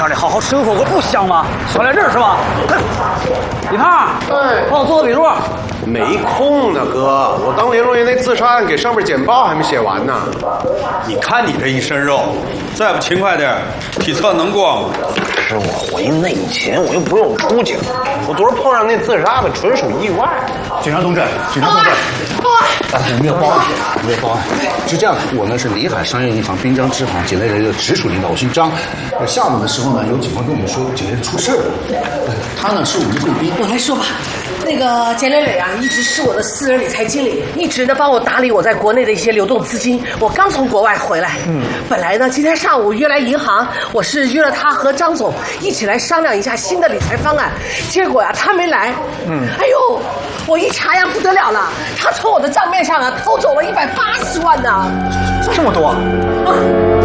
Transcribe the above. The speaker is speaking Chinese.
天的好好吃个火锅不香吗？想来这儿是吧？李胖， 哎， 帮我做个笔录。 没空呢，哥，我当联络员那自杀案给上面简报还没写完呢。 你看你这一身肉，再不勤快点，体测能过吗？ 是我回内勤，我又不用出警，我昨儿碰上那自杀的纯属意外。 警察同志，我没有报案，是这样的，我呢是里海商业银行滨江支行简类人的直属领导，我姓张。下午的时候呢，有警方跟我们说简类出事了，他呢是我们的贵宾。 我来说吧。那个简磊磊啊，一直是我的私人理财经理，一直呢帮我打理我在国内的一些流动资金。我刚从国外回来，本来呢今天上午约来银行，我是约了他和张总一起来商量一下新的理财方案，结果呀他没来。哎呦，我一查呀不得了了，他从我的账面上啊偷走了180万呢， 这么多。